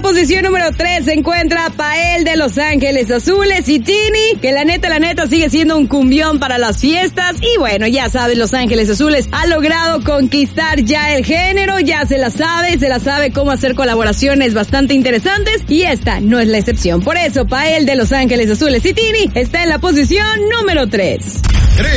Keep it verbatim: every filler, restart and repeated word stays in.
posición número tres se encuentra Pael de Los Ángeles Azules y Tini, que la neta, la neta sigue siendo un cumbión para las fiestas. Y bueno, ya sabes, Los Ángeles Azules ha logrado conquistar ya el género, ya se la sabe, se la sabe cómo hacer colaboraciones bastante interesantes y esta no es la excepción. Por eso, Pael de Los Ángeles Azules y Tini está en la posición número tres.